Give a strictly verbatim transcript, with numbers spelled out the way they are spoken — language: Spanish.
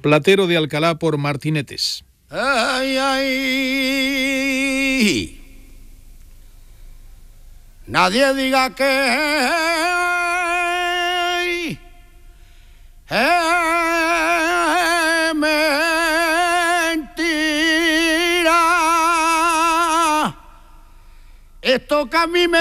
Platero de Alcalá por Martinetes. Ay, ay. Nadie diga que es mentira. Esto que a mí me